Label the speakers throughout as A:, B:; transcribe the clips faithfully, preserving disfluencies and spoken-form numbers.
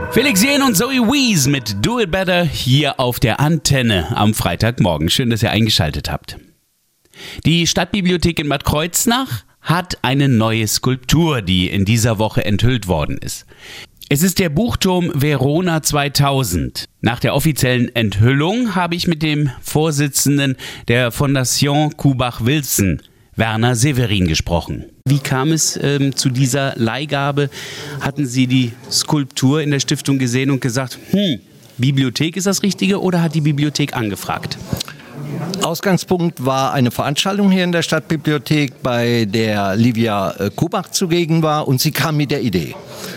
A: Felix Jähn und Zoe Wees mit Do It Better hier auf der Antenne am Freitagmorgen. Schön, dass ihr eingeschaltet habt. Die Stadtbibliothek in Bad Kreuznach hat eine neue Skulptur, die in dieser Woche enthüllt worden ist. Es ist der Buchturm Verona zweitausend. Nach der offiziellen Enthüllung habe ich mit dem Vorsitzenden der Fondation Kubach-Wilson, Werner Severin, gesprochen. Wie kam es ähm, zu dieser Leihgabe? Hatten Sie die Skulptur in der Stiftung gesehen und gesagt, hm, Bibliothek ist das Richtige, oder hat die Bibliothek angefragt?
B: Ausgangspunkt war eine Veranstaltung hier in der Stadtbibliothek, bei der Livia äh, Kubach zugegen war, und sie kam mit der Idee.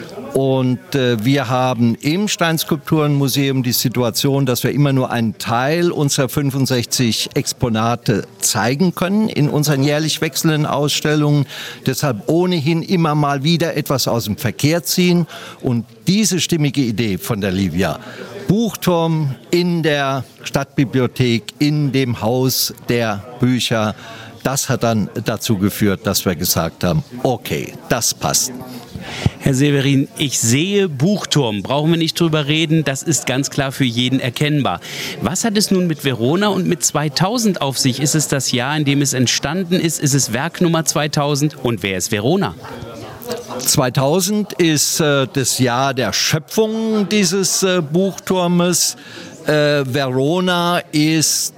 B: Und äh, wir haben im Steinskulpturenmuseum die Situation, dass wir immer nur einen Teil unserer fünfundsechzig Exponate zeigen können in unseren jährlich wechselnden Ausstellungen. Deshalb ohnehin immer mal wieder etwas aus dem Verkehr ziehen. Und diese stimmige Idee von der Livia, Buchturm in der Stadtbibliothek, in dem Haus der Bücher, das hat dann dazu geführt, dass wir gesagt haben, okay, das passt.
A: Herr Severin, ich sehe Buchturm, brauchen wir nicht drüber reden, das ist ganz klar für jeden erkennbar. Was hat es nun mit Verona und mit zweitausend auf sich? Ist es das Jahr, in dem es entstanden ist? Ist es Werknummer zweitausend? Und wer ist Verona?
B: zweitausend ist äh, das Jahr der Schöpfung dieses äh, Buchturmes. Äh, Verona ist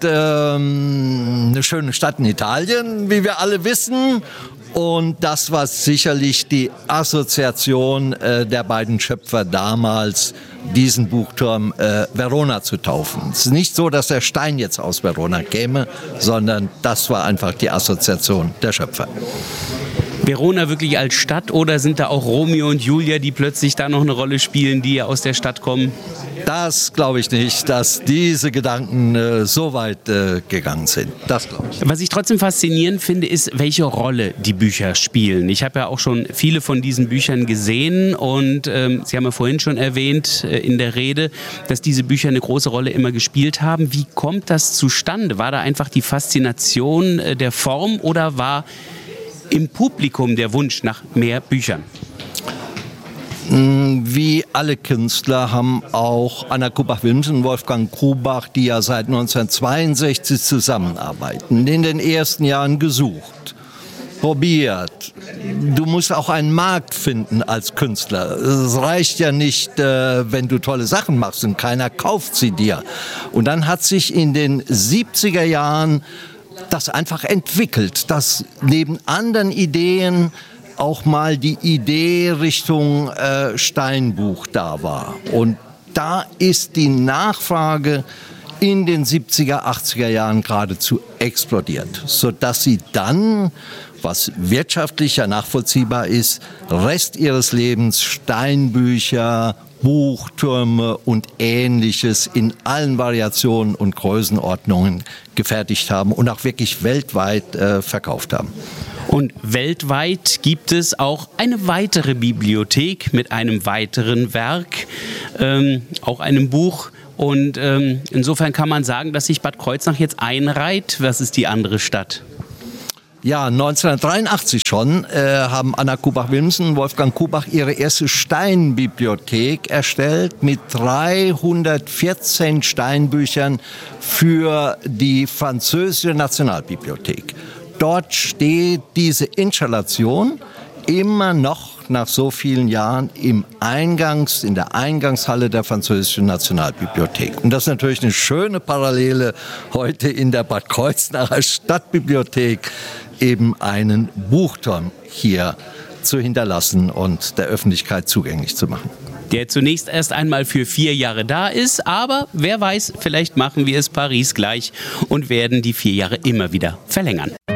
B: ähm, eine schöne Stadt in Italien, wie wir alle wissen. Und das war sicherlich die Assoziation äh, der beiden Schöpfer damals, diesen Buchturm äh, Verona zu taufen. Es ist nicht so, dass der Stein jetzt aus Verona käme, sondern das war einfach die Assoziation der Schöpfer.
A: Verona wirklich als Stadt, oder sind da auch Romeo und Julia, die plötzlich da noch eine Rolle spielen, die ja aus der Stadt kommen?
B: Das glaube ich nicht, dass diese Gedanken äh, so weit äh, gegangen sind. Das glaube ich.
A: Was ich trotzdem faszinierend finde, ist, welche Rolle die Bücher spielen. Ich habe ja auch schon viele von diesen Büchern gesehen, und ähm, Sie haben ja vorhin schon erwähnt äh, in der Rede, dass diese Bücher eine große Rolle immer gespielt haben. Wie kommt das zustande? War da einfach die Faszination äh, der Form, oder war im Publikum der Wunsch nach mehr Büchern?
B: Wie alle Künstler haben auch Anna Kubach-Wilson und Wolfgang Kubach, die ja seit neunzehnhundertzweiundsechzig zusammenarbeiten, in den ersten Jahren gesucht, probiert. Du musst auch einen Markt finden als Künstler. Es reicht ja nicht, äh, wenn du tolle Sachen machst und keiner kauft sie dir. Und dann hat sich in den siebziger Jahren das einfach entwickelt, dass neben anderen Ideen auch mal die Idee Richtung äh, Steinbuch da war. Und da ist die Nachfrage in den siebziger, achtziger Jahren geradezu explodiert, sodass sie dann, was wirtschaftlicher nachvollziehbar ist, Rest ihres Lebens Steinbücher, Buchtürme und Ähnliches in allen Variationen und Größenordnungen gefertigt haben und auch wirklich weltweit äh, verkauft haben.
A: Und weltweit gibt es auch eine weitere Bibliothek mit einem weiteren Werk, ähm, auch einem Buch. Und ähm, insofern kann man sagen, dass sich Bad Kreuznach jetzt einreiht. Was ist die andere Stadt?
B: Ja, neunzehnhundertdreiundachtzig schon äh, haben Anna Kubach-Wilson und Wolfgang Kubach ihre erste Steinbibliothek erstellt mit dreihundertvierzehn Steinbüchern für die französische Nationalbibliothek. Dort steht diese Installation immer noch nach so vielen Jahren im Eingangs, in der Eingangshalle der französischen Nationalbibliothek. Und das ist natürlich eine schöne Parallele heute in der Bad Kreuznacher Stadtbibliothek, eben einen Buchturm hier zu hinterlassen und der Öffentlichkeit zugänglich zu machen.
A: Der zunächst erst einmal für vier Jahre da ist, aber wer weiß, vielleicht machen wir es Paris gleich und werden die vier Jahre immer wieder verlängern.